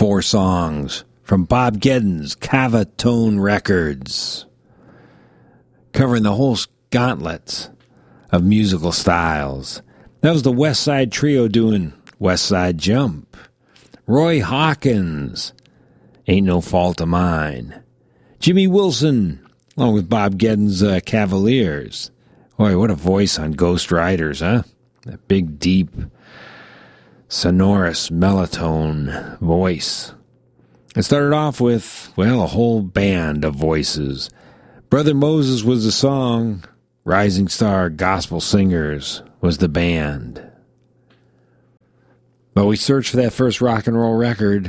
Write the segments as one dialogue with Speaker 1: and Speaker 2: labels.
Speaker 1: 4 songs from Bob Geddon's Cavatone Records, covering the whole gauntlet of musical styles. That was the West Side Trio doing West Side Jump. Roy Hawkins, Ain't No Fault of Mine. Jimmy Wilson, along with Bob Geddon's Cavaliers. Boy, what a voice on Ghost Riders, huh? That big, deep, sonorous, melotone voice. It started off with, well, a whole band of voices. Brother Moses was the song. Rising Star Gospel Singers was the band. But we searched for that first rock and roll record.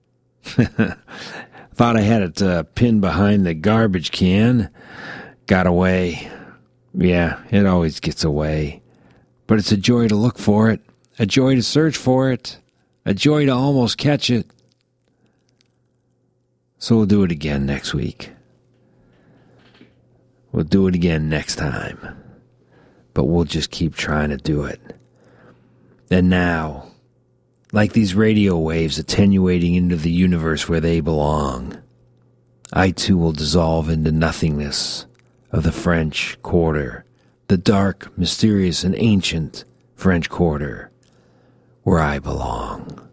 Speaker 1: Thought I had it pinned behind the garbage can. Got away. Yeah, it always gets away. But it's a joy to look for it. A joy to search for it. A joy to almost catch it. So we'll do it again next week. We'll do it again next time. But we'll just keep trying to do it. And now, like these radio waves attenuating into the universe where they belong, I too will dissolve into nothingness of the French Quarter, the dark, mysterious, and ancient French Quarter, where I belong.